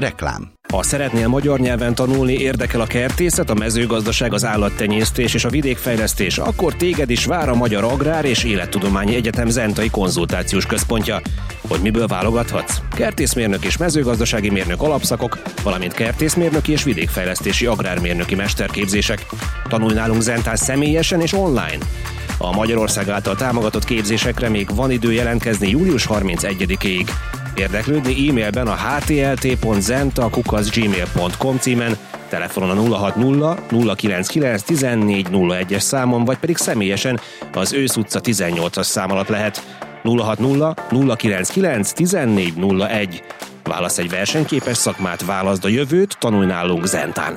Reklám. Ha szeretnél magyar nyelven tanulni, érdekel a kertészet, a mezőgazdaság, az állattenyésztés és a vidékfejlesztés, akkor téged is vár a Magyar Agrár és Élettudományi Egyetem Zentai Konzultációs Központja. Hogy miből válogathatsz? Kertészmérnök és mezőgazdasági mérnök alapszakok, valamint kertészmérnöki és vidékfejlesztési agrármérnöki mesterképzések. Tanulj nálunk Zentán személyesen és online. A Magyarország által támogatott képzésekre még van idő jelentkezni július 31-ig. Érdeklődni e-mailben a htlt.zenta@gmail.com címen, telefonon a 060 099 1401-es számon, vagy pedig személyesen az Ősz utca 18-as szám alatt lehet. 060 099 1401. Válasz egy versenyképes szakmát, válaszd a jövőt, tanulj nálunk Zentán.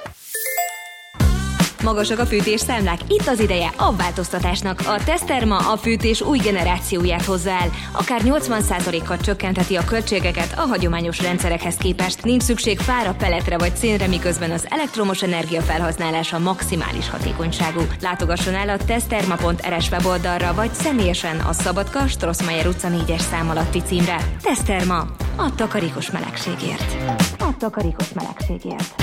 Magasak a fűtésszámlák? Itt az ideje a változtatásnak. A Teszterma a fűtés új generációját hozza el. Akár 80%-kal csökkentheti a költségeket a hagyományos rendszerekhez képest. Nincs szükség fára, peletre vagy szénre, miközben az elektromos energia felhasználása maximális hatékonyságú. Látogasson el a teszterma.rs weboldalra, vagy személyesen a Szabadka, Strossmayer utca 4-es szám alatti címre. Teszterma. A takarékos melegségért. A takarékos melegségért.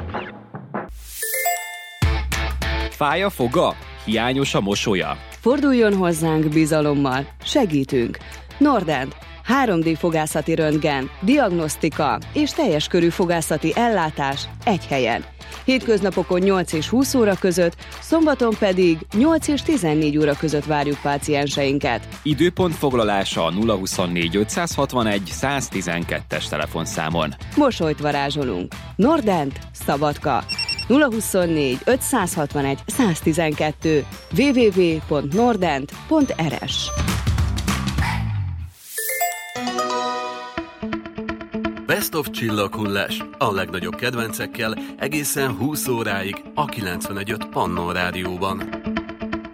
Fáj a foga? Hiányos a mosolya? Forduljon hozzánk bizalommal, segítünk. Nordent, 3D fogászati röntgen, diagnosztika és teljes körű fogászati ellátás egy helyen. Hétköznapokon 8 és 20 óra között, szombaton pedig 8 és 14 óra között várjuk pácienseinket. Időpontfoglalása a 024 561 112-es telefonszámon. Mosolyt varázsolunk. Nordent, Szabadka. 024 561 112 www.nordent.rs. Best of csillaghullás. A legnagyobb kedvencekkel egészen 20 óráig a 91.5 Pannon Rádióban.